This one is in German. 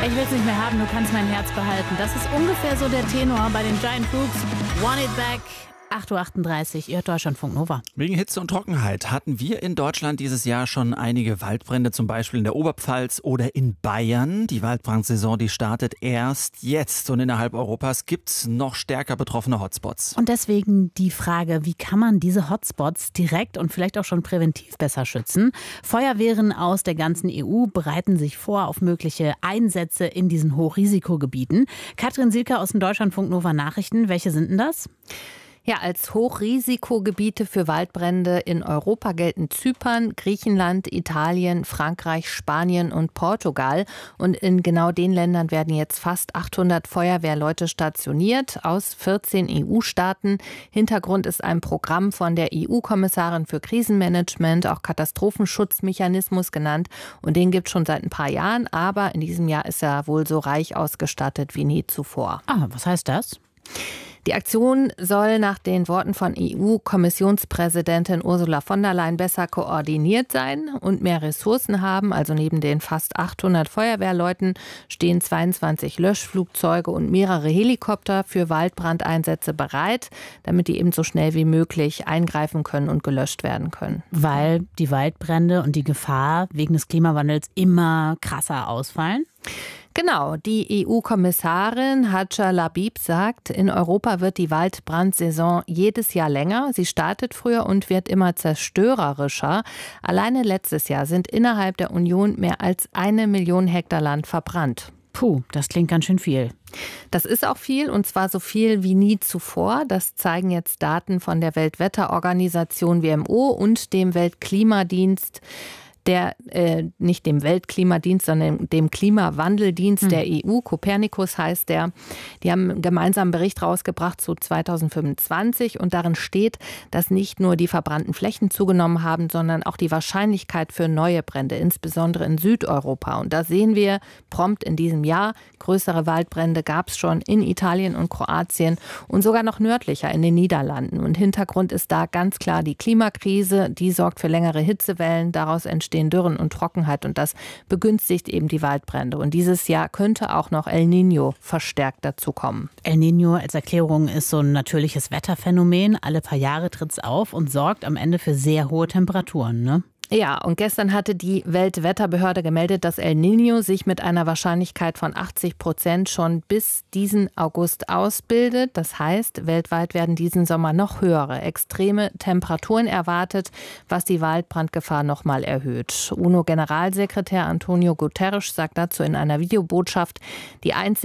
Ich will es nicht mehr haben, du kannst mein Herz behalten. Das ist ungefähr so der Tenor bei den Giant Rooks. Want It Back. 8.38 Uhr, ihr hört Deutschlandfunk Nova. Wegen Hitze und Trockenheit hatten wir in Deutschland dieses Jahr schon einige Waldbrände, zum Beispiel in der Oberpfalz oder in Bayern. Die Waldbrandsaison, die startet erst jetzt und innerhalb Europas gibt es noch stärker betroffene Hotspots. Und deswegen die Frage, wie kann man diese Hotspots direkt und vielleicht auch schon präventiv besser schützen? Feuerwehren aus der ganzen EU bereiten sich vor auf mögliche Einsätze in diesen Hochrisikogebieten. Katrin Sielke aus den Deutschlandfunk Nova Nachrichten, welche sind denn das? Ja, als Hochrisikogebiete für Waldbrände in Europa gelten Zypern, Griechenland, Italien, Frankreich, Spanien und Portugal. Und in genau den Ländern werden jetzt fast 800 Feuerwehrleute stationiert aus 14 EU-Staaten. Hintergrund ist ein Programm von der EU-Kommissarin für Krisenmanagement, auch Katastrophenschutzmechanismus genannt. Und den gibt es schon seit ein paar Jahren, aber in diesem Jahr ist er wohl so reich ausgestattet wie nie zuvor. Ah, was heißt das? Die Aktion soll nach den Worten von EU-Kommissionspräsidentin Ursula von der Leyen besser koordiniert sein und mehr Ressourcen haben. Also neben den fast 800 Feuerwehrleuten stehen 22 Löschflugzeuge und mehrere Helikopter für Waldbrandeinsätze bereit, damit die eben so schnell wie möglich eingreifen können und gelöscht werden können. Weil die Waldbrände und die Gefahr wegen des Klimawandels immer krasser ausfallen? Genau, die EU-Kommissarin Hadja Labib sagt, in Europa wird die Waldbrandsaison jedes Jahr länger. Sie startet früher und wird immer zerstörerischer. Alleine letztes Jahr sind innerhalb der Union mehr als 1 Million Hektar Land verbrannt. Puh, das klingt ganz schön viel. Das ist auch viel, und zwar so viel wie nie zuvor. Das zeigen jetzt Daten von der Weltwetterorganisation WMO und dem Weltklimadienst. Nicht dem Weltklimadienst, sondern dem Klimawandeldienst der EU, Copernicus heißt der. Die haben einen gemeinsamen Bericht rausgebracht zu 2025 und darin steht, dass nicht nur die verbrannten Flächen zugenommen haben, sondern auch die Wahrscheinlichkeit für neue Brände, insbesondere in Südeuropa. Und da sehen wir prompt in diesem Jahr, größere Waldbrände gab es schon in Italien und Kroatien und sogar noch nördlicher in den Niederlanden. Und Hintergrund ist da ganz klar die Klimakrise, die sorgt für längere Hitzewellen, daraus entstehen Dürren und Trockenheit und das begünstigt eben die Waldbrände. Und dieses Jahr könnte auch noch El Niño verstärkt dazu kommen. El Niño als Erklärung ist so ein natürliches Wetterphänomen. Alle paar Jahre tritt es auf und sorgt am Ende für sehr hohe Temperaturen, ne? Ja, und gestern hatte die Weltwetterbehörde gemeldet, dass El Niño sich mit einer Wahrscheinlichkeit von 80% schon bis diesen August ausbildet. Das heißt, weltweit werden diesen Sommer noch höhere extreme Temperaturen erwartet, was die Waldbrandgefahr nochmal erhöht. UNO-Generalsekretär Antonio Guterres sagt dazu in einer Videobotschaft, die einzige